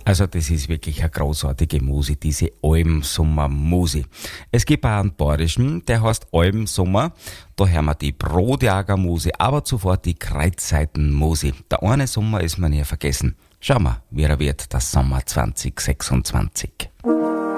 Also das ist wirklich eine großartige Musik, diese Almsommer-Musik. Es gibt auch einen bayerischen, der heißt Almsommer. Da hören wir die Brotjager-Musik, aber zuvor die Kreuzseiten-Musik. Der eine Sommer ist mir nie vergessen. Schauen wir, wie er wird, das Sommer 2026.